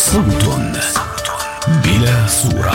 صوت بلا صورة.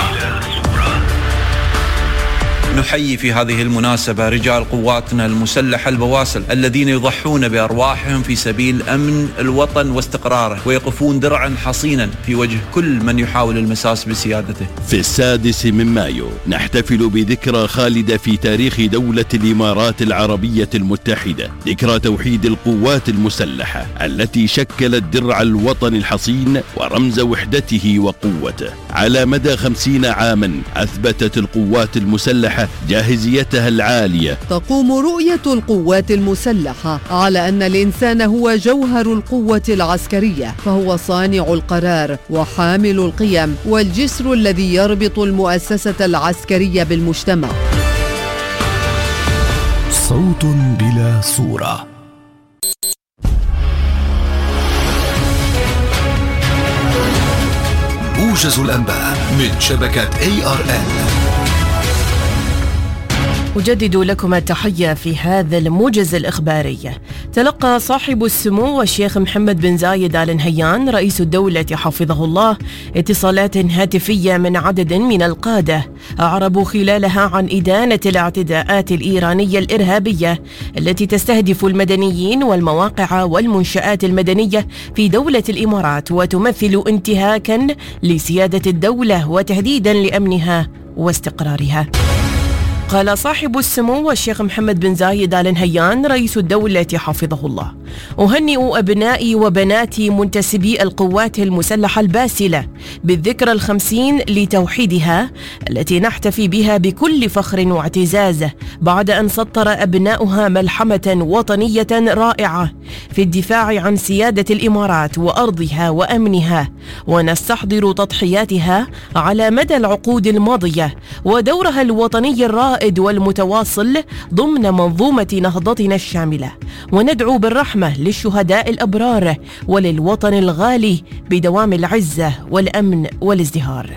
نحيي في هذه المناسبة رجال قواتنا المسلحة البواسل الذين يضحون بأرواحهم في سبيل أمن الوطن واستقراره، ويقفون درعا حصينا في وجه كل من يحاول المساس بسيادته. في 6 مايو نحتفل بذكرى خالدة في تاريخ دولة الإمارات العربية المتحدة، ذكرى توحيد القوات المسلحة التي شكلت درع الوطن الحصين ورمز وحدته وقوته. على مدى 50 عاما أثبتت القوات المسلحة جاهزيتها العالية. تقوم رؤية القوات المسلحة على أن الإنسان هو جوهر القوة العسكرية، فهو صانع القرار وحامل القيم والجسر الذي يربط المؤسسة العسكرية بالمجتمع. صوت بلا صورة. موجز الأنباء من شبكة ARN. أجدد لكم التحية في هذا الموجز الإخباري. تلقى صاحب السمو الشيخ محمد بن زايد آل نهيان رئيس الدولة حفظه الله اتصالات هاتفية من عدد من القادة أعربوا خلالها عن إدانة الاعتداءات الإيرانية الإرهابية التي تستهدف المدنيين والمواقع والمنشآت المدنية في دولة الإمارات، وتمثل انتهاكا لسيادة الدولة وتهديدا لأمنها واستقرارها. قال صاحب السمو الشيخ محمد بن زايد آل نهيان رئيس الدولة حفظه الله: أهنئ أبنائي وبناتي منتسبي القوات المسلحة الباسلة بالذكرى 50 لتوحيدها التي نحتفي بها بكل فخر واعتزاز، بعد أن سطر أبناؤها ملحمة وطنية رائعة في الدفاع عن سيادة الإمارات وأرضها وأمنها، ونستحضر تضحياتها على مدى العقود الماضية ودورها الوطني الرائد والمتواصل ضمن منظومة نهضتنا الشاملة، وندعو بالرحمة للشهداء الأبرار وللوطن الغالي بدوام العزة والأمن والازدهار.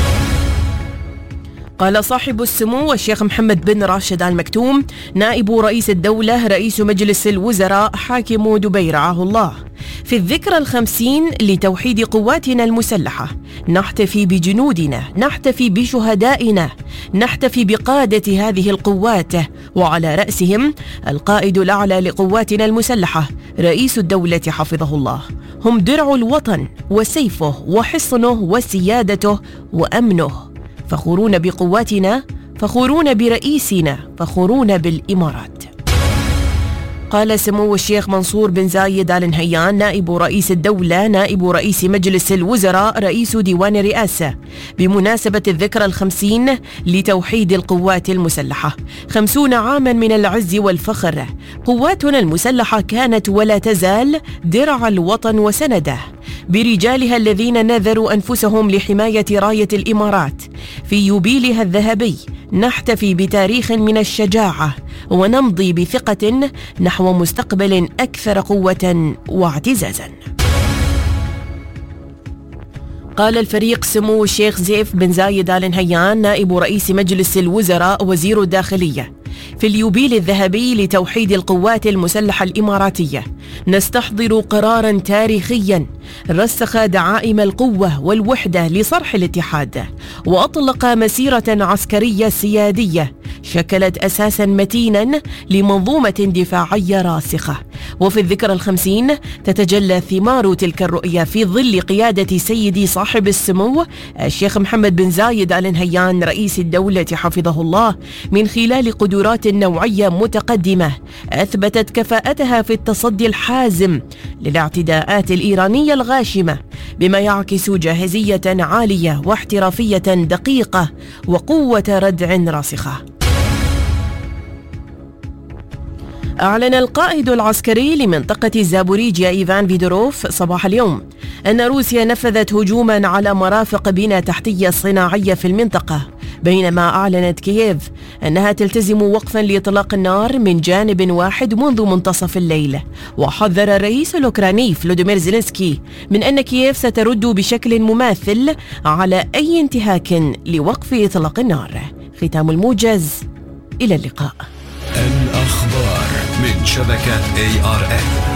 قال صاحب السمو الشيخ محمد بن راشد آل مكتوم نائب رئيس الدولة رئيس مجلس الوزراء حاكم دبي رعاه الله: في الذكرى 50 لتوحيد قواتنا المسلحة نحتفي بجنودنا، نحتفي بشهدائنا، نحتفي بقادة هذه القوات، وعلى رأسهم القائد الأعلى لقواتنا المسلحة رئيس الدولة حفظه الله. هم درع الوطن وسيفه وحصنه وسيادته وأمنه، فخورون بقواتنا، فخورون برئيسنا، فخورون بالإمارات. قال سمو الشيخ منصور بن زايد آل نهيان نائب رئيس الدولة نائب رئيس مجلس الوزراء رئيس ديوان الرئاسة بمناسبة الذكرى 50 لتوحيد القوات المسلحة: 50 عاما من العز والفخر، قواتنا المسلحة كانت ولا تزال درع الوطن وسنده، برجالها الذين نذروا أنفسهم لحماية راية الإمارات. في يوبيلها الذهبي نحتفي بتاريخ من الشجاعة ونمضي بثقة نحو مستقبل أكثر قوة واعتزازا. قال الفريق سمو الشيخ زيف بن زايد آل نهيان نائب رئيس مجلس الوزراء وزير الداخلية: في اليوبيل الذهبي لتوحيد القوات المسلحة الإماراتية نستحضر قرارا تاريخيا رسخ دعائم القوة والوحدة لصرح الاتحاد، وأطلق مسيرة عسكرية سيادية شكلت أساسا متينا لمنظومة دفاعية راسخة. وفي الذكرى 50 تتجلى ثمار تلك الرؤية في ظل قيادة سيدي صاحب السمو الشيخ محمد بن زايد آل نهيان رئيس الدولة حفظه الله، من خلال قدرات نوعية متقدمة أثبتت كفاءتها في التصدي الحازم للاعتداءات الإيرانية الغاشمة، بما يعكس جاهزية عالية واحترافية دقيقة وقوة ردع راسخة. أعلن القائد العسكري لمنطقة زابوريجيا إيفان فيدروف صباح اليوم أن روسيا نفذت هجوما على مرافق بنى تحتية صناعية في المنطقة، بينما أعلنت كييف أنها تلتزم وقفا لإطلاق النار من جانب واحد منذ منتصف الليل. وحذر الرئيس الأوكراني فلوديمير زيلينسكي من أن كييف سترد بشكل مماثل على أي انتهاك لوقف إطلاق النار. ختام الموجز، إلى اللقاء. الأخبار من شبكة ARN.